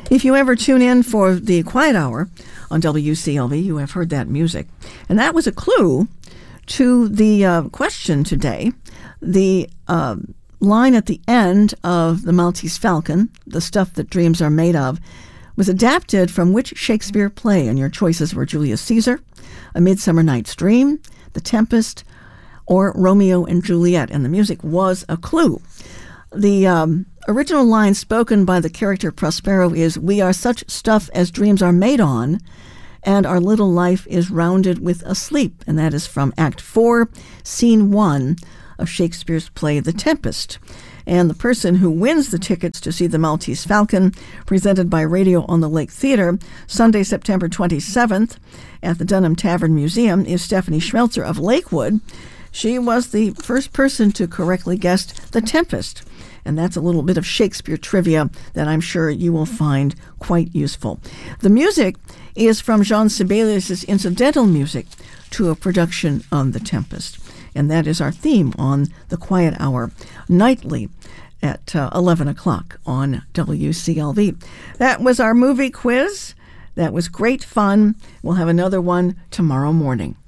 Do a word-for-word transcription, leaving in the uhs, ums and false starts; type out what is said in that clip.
If you ever tune in for the Quiet Hour on W C L V, you have heard that music. And that was a clue to the uh, question today. The uh, line at the end of The Maltese Falcon, the stuff that dreams are made of, was adapted from which Shakespeare play? And your choices were Julius Caesar, A Midsummer Night's Dream, The Tempest, or Romeo and Juliet. And the music was a clue. The um, original line spoken by the character Prospero is, "We are such stuff as dreams are made on, and our little life is rounded with a sleep." And that is from Act four, Scene one of Shakespeare's play The Tempest. And the person who wins the tickets to see The Maltese Falcon, presented by Radio on the Lake Theater, Sunday, September twenty-seventh, at the Dunham Tavern Museum, is Stephanie Schmelzer of Lakewood. She was the first person to correctly guess The Tempest. And that's a little bit of Shakespeare trivia that I'm sure you will find quite useful. The music is from Jean Sibelius' incidental music to a production on The Tempest. And that is our theme on the Quiet Hour, nightly at uh, eleven o'clock on W C L V. That was our movie quiz. That was great fun. We'll have another one tomorrow morning.